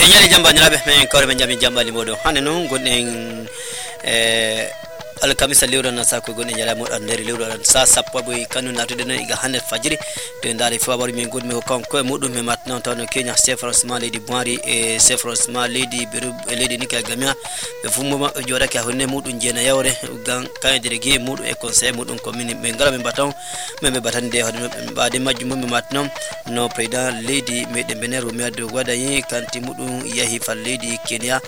nyari jamba nyalabe men kawre men jami jamba limodo hande non gonen alkamisa lewru na sako gonen nyala mo andere lewru sa sappo boy kanu natude no iga hande fajiri to ndari fabaru min godmi ko kanko mudum me matnon taw no Kenya Sefros Malidi Bwari e Sefros Malidi biru ledi nika gamia be fumo joda ka honne mudum jena yawre gan kan dirige mudum e conseil mudum commune me ngala me baton me batande hodo baade majjum me matnon no président ledi me de benero me do wada yi kanti mudum yahi fal ledi Kenya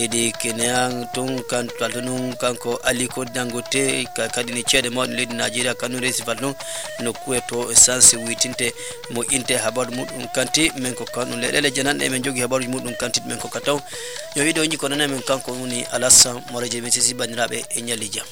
ton kan talunun kanko aliko Dangote kadini chede mod ledi Nigeria kanu resi falno no kueto essence witinte mo inte habaru mudum kanti men ko kanu lele janan e men jogi habaru mudum kanti men ko kataw yo video nji kono men kanko woni Alassane Moreje men sisi bandirabe e nyalija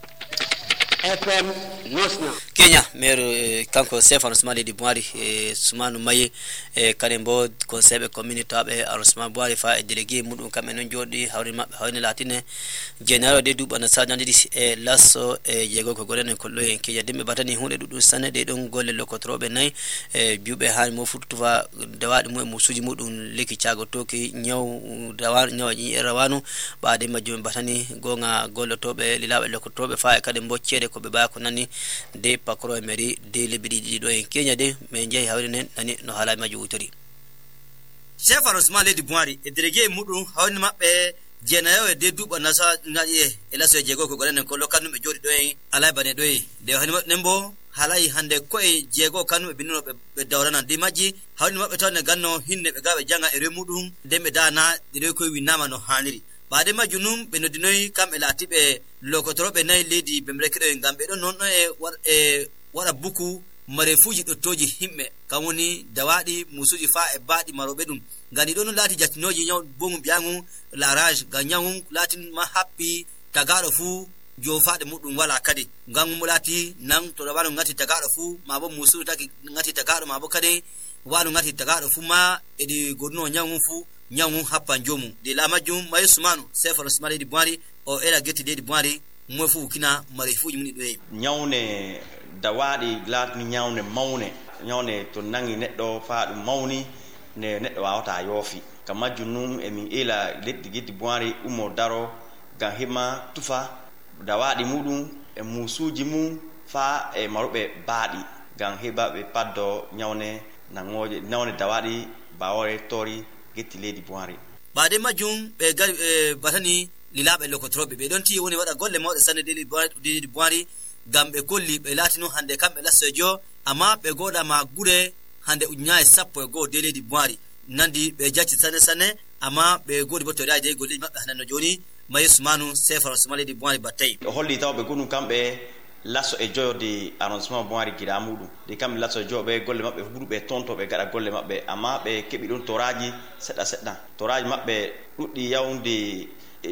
FM Nosna Kenya mero kanko Sefros Malidi Bwari Sumanu Maye Kanembo conseil community abe arrondissement Bwari fa e délégué mudum kamen non jodi hawni latine general de dubana sajandi lasso jego ko golen ko lo en Kenya dimbe batani hunde dudum sanne de don golle lokotrobe nay biube han mo futtufa dawadi mo musuji mudum leki ciago toki nyaw dawar nyaw ni rawanu baade majjum batani gonga gollotobe lilabe lokotrobe fa e kadembo cede ko be ba ko nani de pakro meri de libidi do en Kenya de men jey hawrinen nani no hala maju wutori Sefros Malidi Bwari e délégué mudum hawni mabbe jenayo e de duba nasa ngadi e laso jego ko golen ko lokanu be jodi do en alay bane do de hani nembo halai hande ko e jego kanu be binno be dawrana de maji hawni mabbe tan ganno hinne be gabe janga e remudum de me dana de ko winama no haniri baade majunum be nodinoy kam e latibe lokotrobe nay ledi be mrekido ngambe don non e wara buku marefuji do toji himme kamuni dawadi musuji fa e baadi marobe dum gani don lati jatinoji nyaw bomu biangu la rage ganyangu latin ma happy tagaro fu jo faade mudum wala kadi gangu lati nan to dabano ngati tagaro fu mabo musu taki ngati tagaro mabo kadi walu ngati tagaro fu ma edi godno nyangu fu nyangu happa njomu de la majum mayusmanu Sefros Malidi Bwari o era geti de Bwari mofu kina marefuji muni do nyawne dawadi lat ni nyawne mawne nyawne to nangi neddo faadu mawni ne neddo wawata yofi kama junum e min ela leddi gedi Bwari umo daro ga hima tufa dawadi mudum e musuji mu fa e marobe baadi gan heba be paddo nyawne nangoje nyawne dawadi bawore tori geti ledi Bwari baade majum be batani lilabe lokotrobe be don ti woni wada golle mawde sanne de Bwari gambe kolli be latino hande kambe lasojo ama be goda ma gure hande unyaay sappo go de ledi Bwari nandi be jacci sanne ama be godi boto daaje golli mabbe hanano joni mayusmanu Sefros Malidi Bwari batay holli tawbe gonu kambe lasso e joyo de arrondissement Bwari giramudu de kambe lasso jobe golle mabbe fudube tonto be gada golle mabbe ama be kebi don toraji sedda toraji mabbe duddi yawnde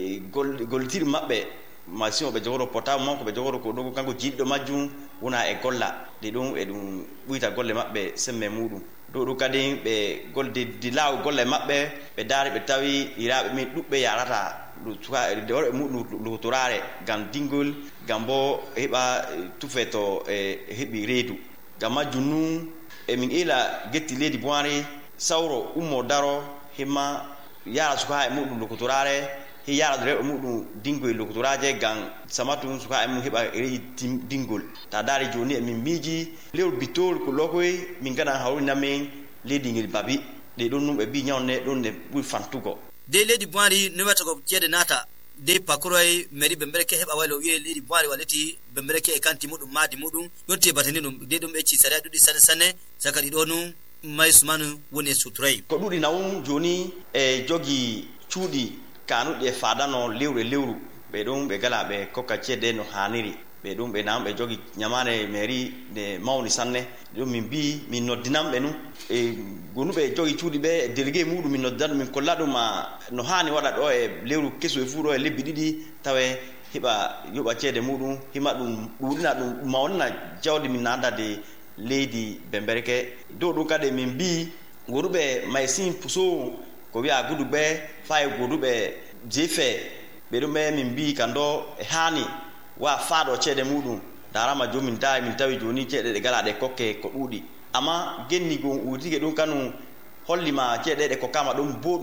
goltir mabbe masimo be jogoro portable mon ko be jogoro ko dogo kanko jiddo majjum wona e golla de dum e dum buita golle mabbe semme mudum do kadi be golde dilaw golle mabbe be daari be tawi irabe min dubbe yarata lu tuka de wor mudum lu torare gam dingol gambo heba tufeto e hebi redu gama junnu e min ila getti ledi Bwari sawro ummo daro hima yara suka e mudum lu torare hi yara dre mudum dingol lu toraje gam samatu suka e mu heba dingol ta daari joni e min miji lew bitol ko lokoy min gana hawna men ledi ngel babi de don num e bi nyawne don de bu fantugo de ledi Bwari ne wata ko cede nata de pakroy meri bembereke heba waylo wi ledi Bwari waleti bembereke e kanti mudum madi mudum yotte batani dum de dum e ci sare dudi sanne sakadi donu mayusmanu woni sutray ko dudi nawum joni e jogi cuudi kanu de fadano lewru be dum be gala be kokka cede no haniri be dum be nam be jogi nyamane meri de mawni sanne dum min bi min noddinam be nu e gonu be jogi cuudi be délégué mudum min noddan min kollado ma no hani wada do e lewru keso e fuuro e lebbi didi tawe hiba yoba cede mudum hima dum dudina dum mawna jawdi min nada de lady bembereke do kade min bi gonu be maysin puso ko wi'a gudu be fay gudu be jefe be dum be min bi kando e hani wa faado cede mudum darama jomin dai min tawi joni cede de gala de kokke ko dudi ama genni go utige dum kanu hollima cede de ko kama dum bodum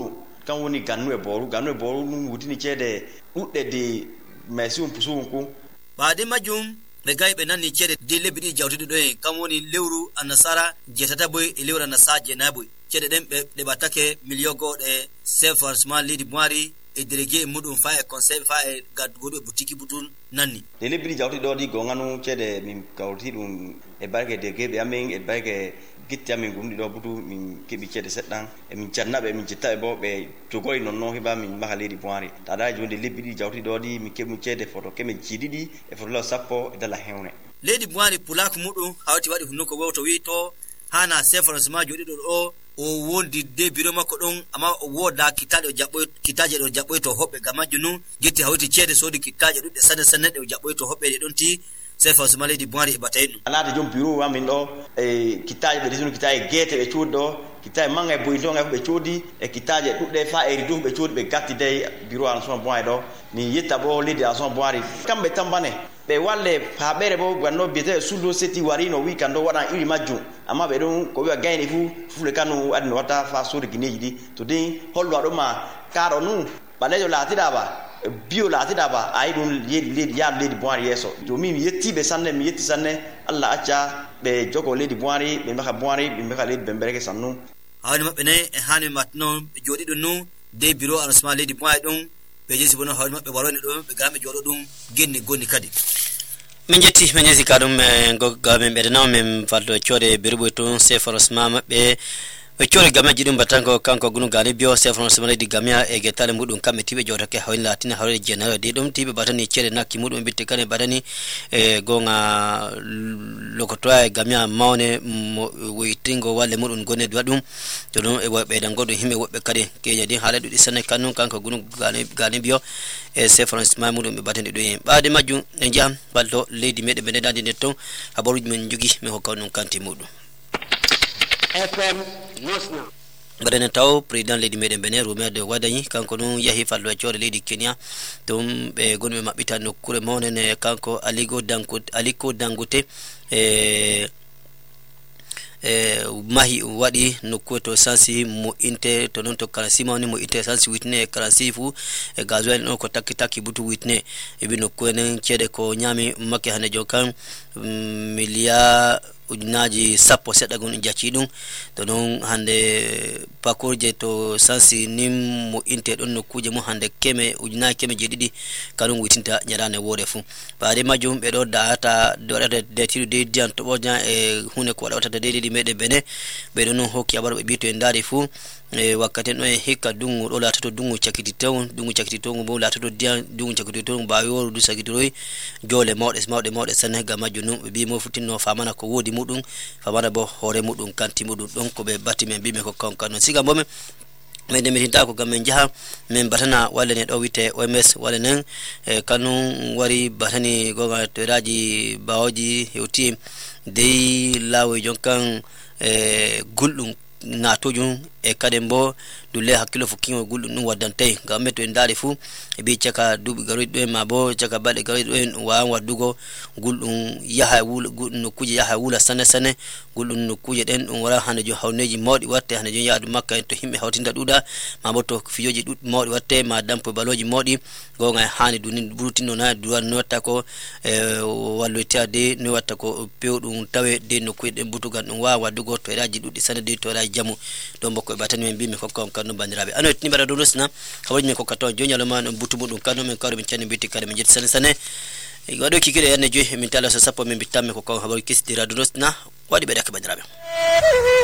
kan woni gannu e boru num wutini cede udde de mesium pusunku baade majum be gaybe nanni cede de lebidi jawtide do kan woni lewru anasara jetata boy e lewru anasa jenaboy cede dem be batake miliogo de Sefrons Mal Leydi Boari e délégué mudum fa e conseil fa e gadgodo boutique butun nanni de lebidi jawtide do di go nganu cede min kawti dum e barke délégué be amen e barke gitti amin gumdi do butu min kebi cede seddan e min jannabe min citta e bo be jogoy nonno hiba min maka Leydi Boari tada jonde lebidi jawti do di mi kebu cede photo kemen jididi e photo la sappo e dala hewne Leydi Boari pulak mudum hawti wadi hunnuko woto wi to hana Sefrons ma jodi do o wondi de biro makko don amma o woda kitaje do jabboy to hobbe gamajunu gitti hawti cede sodi kitaje dudde sanne de jabboy to hobbe de don ti Sefrons Mal Leydi Boari e batayno alade jom biro amin do e kitaje be disunu kitaje gete be cuddo kitaje manga e boyto be cudi e kitaje dudde fa e ridu be cudi be gatti de biro Arrondissement Boari do ni yetta bo Leydi Arrondissement Boari kambe tambane be walle paabere bo ganno biete suldo seti warino weekend do wada iri majju amma be don ko wi'a gayni fu le kanu adno wata fa sori gineji di to din hollo do ma karo nu balejo latida ba bio latida ba ay dun Leydi Boari yeso to mi yetti be sanne mi yetti sanne Allah acca be jogo Leydi Boari be maka Boari be maka Leydi Bembereke sannu hawni mabbe ne e hani matno be jodi do nu de bureau Arrondissement Leydi Boari dum be jesi bono hawni mabbe waroni do be gambe jodo dum genni gonni kadi min jetti min jesi kadum gamen be dana min faldo ciode berbo to Sefrons mabbe be ciode gamaji dum batango kanko gunu gani bio Sefrons Leydi gamia e getale mudum kambe tibe jodake hawni latina hawre jenare de dum tibe batani cede nakki mudum bitte kane badani e gonga lokotoa gamia mawne witingo wale mudum gone dwadum to don e wobe dangodo himbe wobbe kade kenya din haala dudi sanne kanun kanko gunu gani bio e Sefrons mudum be batani do en baade majjum e jam baldo Leydi mede be dande netton habaruji men jogi mi hokka non kanti mudum FM Nosna badana taw président Leydi meden bene Romain de Wadani kanko non yahi fallo ciode Leydi Kenya dum be gonbe mabita nokkure mawnene kanko Aliko Dangote mahi wadi nokkure to sansi mo inte to non to karansi mawni mo inte sansi witne karansi fu e gasoil non ko takki butu witne e bi nokkure nen cede ko nyami makke hane jokan milia ujunaji sappo sedda gon jacci dum to non hande pakurje to sansi nim mo inte don nokkuje mo hande keme ujunaji keme jedidi kanum witinta nyarane wore fu baade majum be do data do de tiru de dian to boja e hune ko wadata de mede bene be don hokki abar be bito en dare fu e wakkati no e hikka dungu do latato dungu cakiti taw bo latato dian dungu cakiti taw ba yoru du sagidroy jole mawde sanne gamajunu bi mo futino famana ko wodi mudum famana bo hore mudum kanti mudum don ko be batti men bi me ko kankano siga bomen men demitinta ko gamen jaha men batana wala ne do wite OMS wala nen kanu wari batani goga teraji bawoji hewti dey lawo jonkan guldum natojun e kadembo dulle hakkilo fukingo guldum dum waddante gameto en dare fu e bi chaka dubi garoy do ma bo chaka balde garoy do en wa waddugo guldum yaha wul no kuje yaha wula sanne guldum no kuje den dum wara hande jo hawneji mawdi watte hande jo yaadu makka en to himbe hawtinda duda ma bo to fijoji dud mawdi watte ma dampo baloji mawdi gonga hani dunin brutino na duwan nota ko wallotia de no watta ko pewdum tawe de no kuje den butugan dum wa waddugo to raji dudi sanne de to raji jamu don bokko batani men bi mi ko kanu bandirabe ano tini bara do nosna hawaji men ko kato jonyalo man butu mudum kanu men kawre men cani bitti kare men jet sanne wado kikire yanne joy min tala so sappo men bittamme ko hawaji kisdira do nosna wadi be dak bandirabe